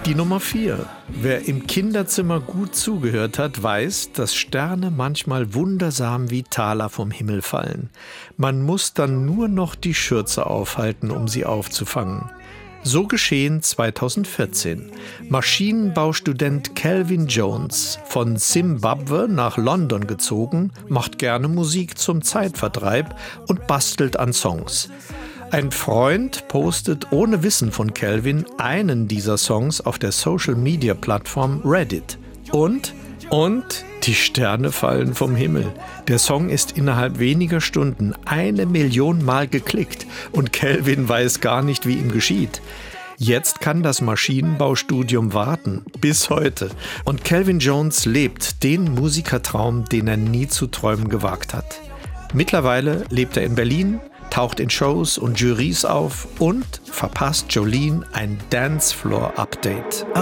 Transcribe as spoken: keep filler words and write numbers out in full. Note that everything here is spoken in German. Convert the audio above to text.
Die Nummer vier. Wer im Kinderzimmer gut zugehört hat, weiß, dass Sterne manchmal wundersam wie Taler vom Himmel fallen. Man muss dann nur noch die Schürze aufhalten, um sie aufzufangen. So geschehen zweitausendvierzehn. Maschinenbaustudent Calvin Jones, von Simbabwe nach London gezogen, macht gerne Musik zum Zeitvertreib und bastelt an Songs. Ein Freund postet ohne Wissen von Calvin einen dieser Songs auf der Social-Media-Plattform Reddit. Und, und die Sterne fallen vom Himmel. Der Song ist innerhalb weniger Stunden eine Million Mal geklickt und Calvin weiß gar nicht, wie ihm geschieht. Jetzt kann das Maschinenbaustudium warten, bis heute. Und Calvin Jones lebt den Musikertraum, den er nie zu träumen gewagt hat. Mittlerweile lebt er in Berlin, taucht in Shows und Jurys auf und verpasst Jolene ein Dancefloor-Update.